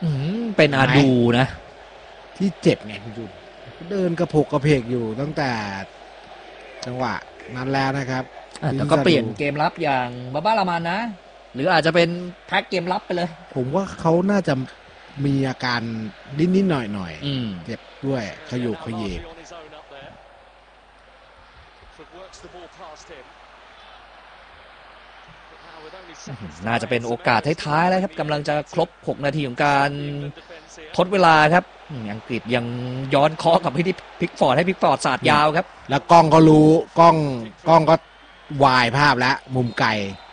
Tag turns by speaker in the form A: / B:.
A: เป็นอาดูนะ
B: ที่เจ็บไงคุณจุนเดินกระโผกกระเพกอยู่ตั้งแต่จังหวะนั้นแล้วนะครับ
A: แต่ก็เปลี่ยนเกมรับอย่างบาบ้าลามันนะหรืออาจจะเป็นแพ็กเกมรับไปเลย
B: ผมว่าเขาน่าจะมีอาการนิดๆหน่อยๆเจ็บด้วยขยุกขยิบ
A: น่าจะเป็นโอกาสท้ายๆแล้วครับกำลังจะครบ6นาทีของการทดเวลาครับอังกฤษยังย้อนเคาะกับที่พิกฟอร์ดให้พิกฟอร์ดสาดยาวครับ
B: แล้วกล้องก็รู้กล้องก็วายภาพแล้วมุมไกล